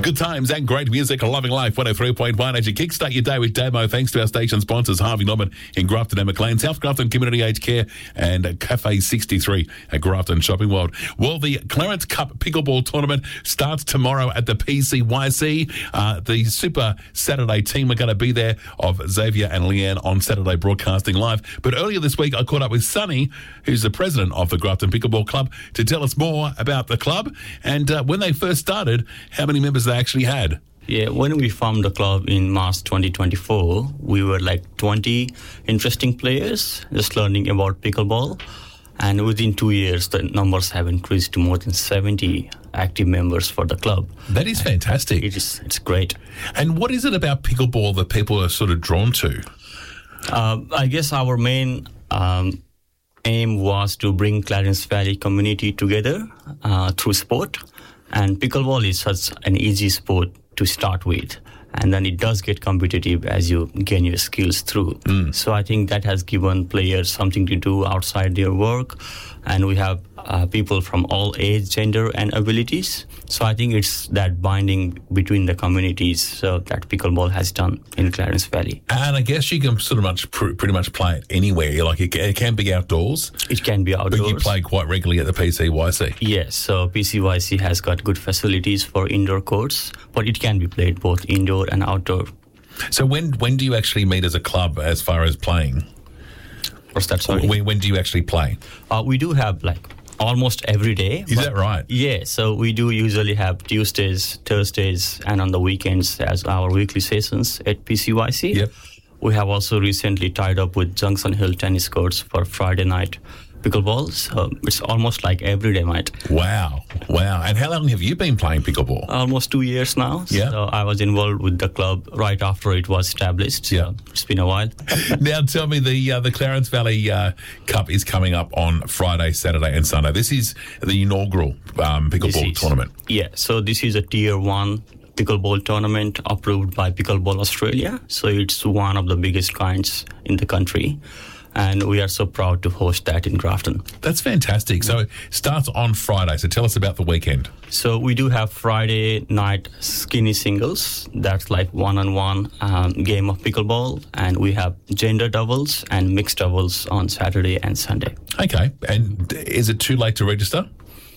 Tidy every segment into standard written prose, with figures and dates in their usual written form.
Good times and great music, loving life. 103.1 as you kickstart your day with Damo. Thanks to our station sponsors, Harvey Norman in Grafton and Maclean, South Grafton Community Aged Care, and Cafe 63 at Grafton Shopping World. Well, the Clarence Cup Pickleball Tournament starts tomorrow at the PCYC. The Super Saturday team are going to be there of Xavier and Leanne on Saturday broadcasting live. But earlier this week, I caught up with Sonny, who's the president of the Grafton Pickleball Club, to tell us more about the club and when they first started, how many members they actually had. Yeah, when we formed the club in March 2024, we were like 20 interesting players just learning about pickleball. And within 2 years, the numbers have increased to more than 70 active members for the club. That is fantastic. It's great. And what is it about pickleball that people are sort of drawn to? I guess our main aim was to bring Clarence Valley community together through sport. And pickleball is such an easy sport to start with. And then it does get competitive as you gain your skills through. So I think that has given players something to do outside their work. And we have people from all age, gender, and abilities. So I think it's that binding between the communities that pickleball has done in Clarence Valley. And I guess you can sort of pretty much play it anywhere. Like it can be outdoors. It can be outdoors. But you play quite regularly at the PCYC. Yes, so PCYC has got good facilities for indoor courts, but it can be played both indoor and outdoor. So when do you actually meet as a club as far as playing? What's that, sorry? When do you actually play? We do have almost every day. Is that right? Yeah, so we do usually have Tuesdays, Thursdays, and on the weekends as our weekly sessions at PCYC. Yep. We have also recently tied up with Junction Hill Tennis Courts for Friday night pickleball. So it's almost like every day, mate. Wow. And how long have you been playing pickleball? Almost 2 years now. Yeah. So I was involved with the club right after it was established. So it's been a while. Now tell me, the Clarence Valley Cup is coming up on Friday, Saturday and Sunday. This is the inaugural pickleball tournament. Yeah, so this is a Tier 1 pickleball tournament approved by Pickleball Australia. So it's one of the biggest kinds in the country. And we are so proud to host that in Grafton. That's fantastic. So it starts on Friday. So tell us about the weekend. So we do have Friday night skinny singles. That's like one-on-one game of pickleball. And we have gender doubles and mixed doubles on Saturday and Sunday. Okay. And is it too late to register?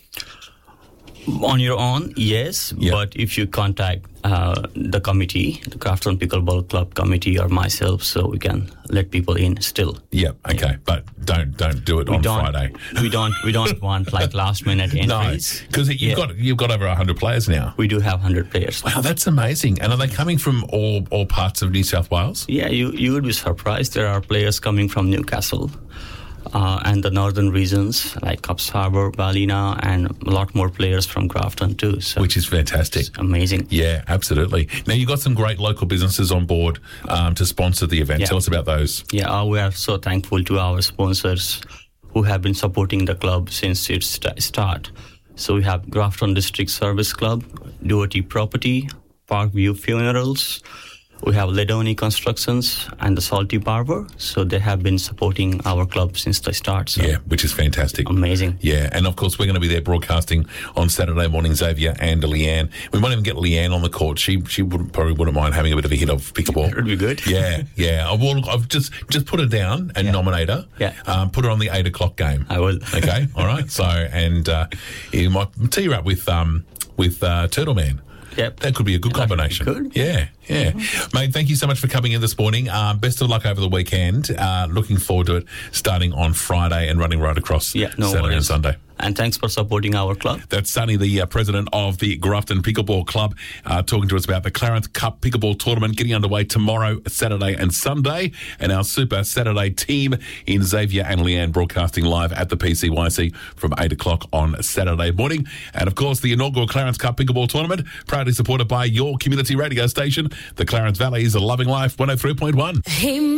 On your own, yes. Yep. But if you contact the committee, the Grafton Pickleball Club committee or myself, so we can let people in still. Yep. Okay. Yeah. But don't do it on Friday. We don't want like last minute entries. No, because you've got over 100 players now. We do have 100 players. Wow, that's amazing. And are they coming from all parts of New South Wales? Yeah, you would be surprised. There are players coming from Newcastle. And the northern regions like Coffs Harbour, Ballina, and a lot more players from Grafton too. So which is fantastic. It's amazing. Yeah, absolutely. Now, you've got some great local businesses on board to sponsor the event. Yeah. Tell us about those. Yeah, we are so thankful to our sponsors who have been supporting the club since its start. So we have Grafton District Service Club, Doherty Property, Parkview Funerals, we have Ledoni Constructions and the Salty Barber. So they have been supporting our club since the start. So yeah, which is fantastic. Amazing. Yeah, and of course we're going to be there broadcasting on Saturday morning, Xavier and Leanne. We might even get Leanne on the court. She probably wouldn't mind having a bit of a hit of pickleball. That would be good. Yeah. I've just put her down and nominate her. Yeah. Put her on the 8 o'clock game. I will. Okay, all right. So, and you might tee her up with Turtle Man. Yep. That could be a good combination. Good. Yeah. Mate, thank you so much for coming in this morning. Best of luck over the weekend. Looking forward to it starting on Friday and running right across Saturday and Sunday. And thanks for supporting our club. That's Sonny, the president of the Grafton Pickleball Club, talking to us about the Clarence Cup Pickleball Tournament getting underway tomorrow, Saturday and Sunday. And our Super Saturday team in Xavier and Leanne broadcasting live at the PCYC from 8 o'clock on Saturday morning. And, of course, the inaugural Clarence Cup Pickleball Tournament, proudly supported by your community radio station, the Clarence Valley's Loving Life 103.1. Hey,